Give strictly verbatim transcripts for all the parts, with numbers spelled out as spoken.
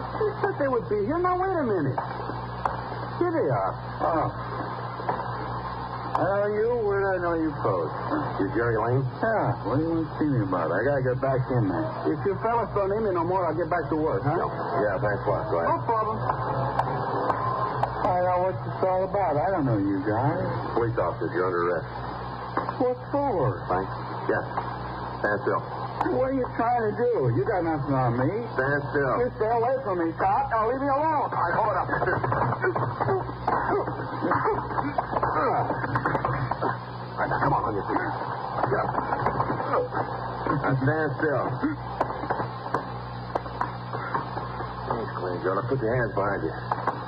They said they would be here. Now, wait a minute. Here they are. Oh. I know you. Where did I know you posed? You Jerry Lane? Yeah. What do you want to see me about? I got to get back in there. If you fellas don't need me no more, I'll get back to work, huh? No. Yeah, thanks a lot. Go ahead. No problem. I know what it's all about. I don't know you guys. Police officers, you're under arrest. What for? Frank? Yes. Stand still. What are you trying to do? You got nothing on me. Stand still. You stay away from me, cop. Now leave me alone. All right, hold up. All right, now, come on, on your feet. Get up. Now, stand still. Thanks, Clem. Joe. Now, put your hands behind you.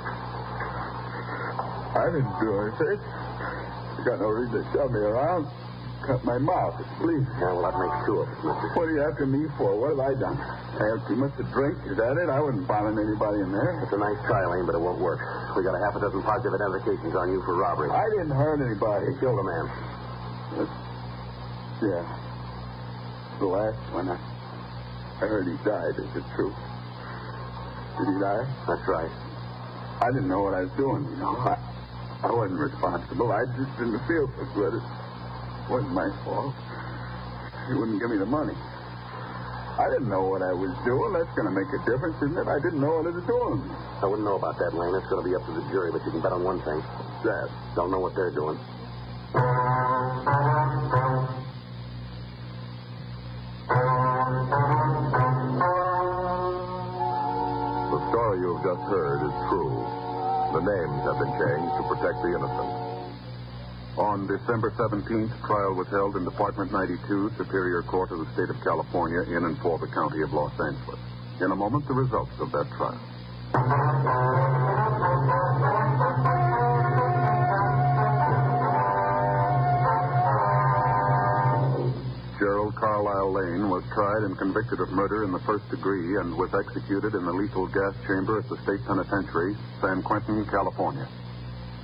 I didn't do anything. You got no reason to shove me around. Cut my mouth. It's bleeding. Yeah, well, that makes two of us, mister. What are you after me for? What have I done? I have too much to drink? Is that it? I wouldn't bother anybody in there. It's a nice try, Lane, but it won't work. We got a half a dozen positive identifications on you for robbery. I didn't hurt anybody. You killed a man. That's, yeah. The last one, I, I heard he died. Is it true? Did he die? That's right. I didn't know what I was doing, you know. I, I wasn't responsible. I just didn't feel so good. It wasn't my fault. He wouldn't give me the money. I didn't know what I was doing. That's going to make a difference, isn't it? I didn't know what I was doing. I wouldn't know about that, Lane. It's going to be up to the jury, but you can bet on one thing. That. Don't know what they're doing. The story you've just heard is true. The names have been changed to protect the innocent. On December seventeenth, trial was held in Department ninety-two, Superior Court of the State of California, in and for the County of Los Angeles. In a moment, the results of that trial. Gerald Carlisle Lane was tried and convicted of murder in the first degree and was executed in the lethal gas chamber at the State Penitentiary, San Quentin, California.